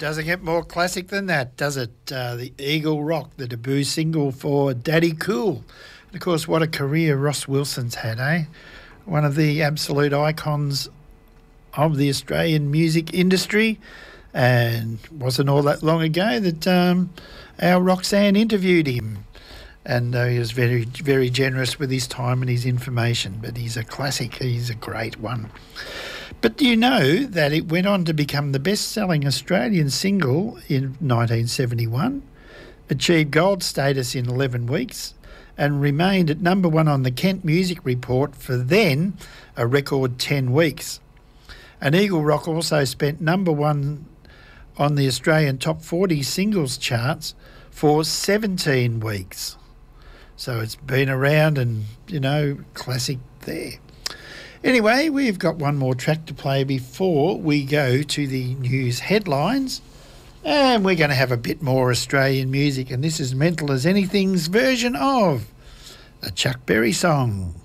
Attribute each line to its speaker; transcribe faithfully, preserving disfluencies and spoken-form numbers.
Speaker 1: doesn't get more classic than that, does it? Uh, the Eagle Rock, the debut single for Daddy Cool. And of course, what a career Ross Wilson's had, eh? One of the absolute icons of the Australian music industry. And wasn't all that long ago that um, our Roxanne interviewed him. And uh, he was very, very generous with his time and his information. But he's a classic. He's a great one. But do you know that it went on to become the best-selling Australian single in nineteen seventy-one, achieved gold status in eleven weeks, and remained at number one on the Kent Music Report for then a record ten weeks. And Eagle Rock also spent number one on the Australian Top forty singles charts for seventeen weeks. So it's been around and, you know, classic there. Anyway, we've got one more track to play before we go to the news headlines. And we're going to have a bit more Australian music. And this is Mental as Anything's version of a Chuck Berry song.